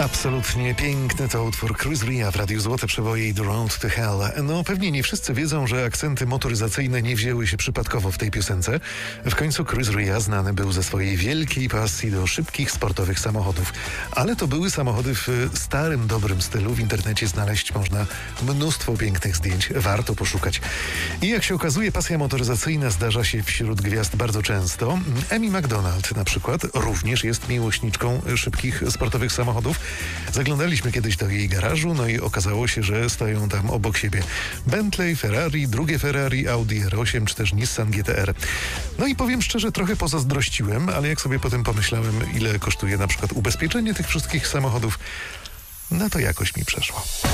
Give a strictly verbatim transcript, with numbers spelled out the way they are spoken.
Absolutnie piękny to utwór Chris Rea w Radiu Złote Przeboje i The Road to Hell. No pewnie nie wszyscy wiedzą, że akcenty motoryzacyjne nie wzięły się przypadkowo w tej piosence. W końcu Chris Rea znany był ze swojej wielkiej pasji do szybkich, sportowych samochodów. Ale to były samochody w starym, dobrym stylu. W internecie znaleźć można mnóstwo pięknych zdjęć. Warto poszukać. I jak się okazuje, pasja motoryzacyjna zdarza się wśród gwiazd bardzo często. Amy McDonald na przykład również jest miłośniczką szybkich, sportowych samochodów. Zaglądaliśmy kiedyś do jej garażu, no i okazało się, że stoją tam obok siebie Bentley, Ferrari, drugie Ferrari, Audi R osiem czy też Nissan G T R. No i powiem szczerze, trochę pozazdrościłem, ale jak sobie potem pomyślałem, ile kosztuje na przykład ubezpieczenie tych wszystkich samochodów, no to jakoś mi przeszło.